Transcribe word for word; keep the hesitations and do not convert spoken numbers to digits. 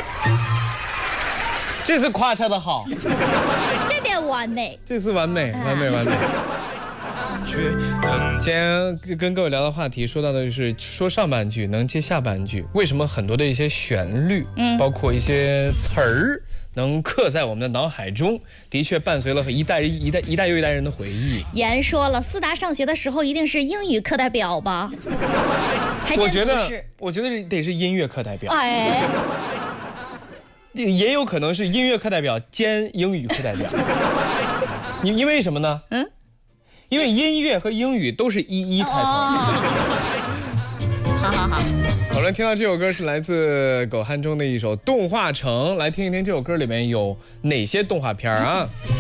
这次夸嚓的好， 这点完美， 这次完美，完美，完美。今天跟各位聊的话题，说到的就是说上半句能接下半句，为什么很多的一些旋律，嗯，包括一些词儿，能刻在我们的脑海中，的确伴随了一代一代一代又一代人的回忆。 言说了，思达上学的时候一定是英语课代表吧？还真不是。 我觉得，我觉得得是音乐课代表。 哎。 也有可能是音乐课代表兼英语课代表，你因为什么呢？嗯，因为音乐和英语都是一一开头。 哦、好好好。 好了，听到这首歌是来自狗汉中的一首《动画城》，来听一听这首歌里面有哪些动画片啊？